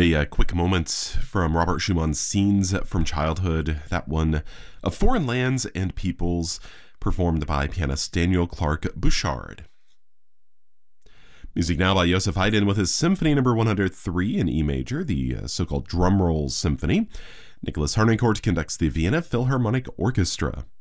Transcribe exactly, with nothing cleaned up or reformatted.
A uh, quick moment from Robert Schumann's Scenes from Childhood, that one of Foreign Lands and Peoples, performed by pianist Daniel Clark Bouchard. Music now by Joseph Haydn with his Symphony Number one hundred three in E major, the uh, so-called Drum Roll Symphony. Nicholas Harnoncourt conducts the Vienna Philharmonic Orchestra.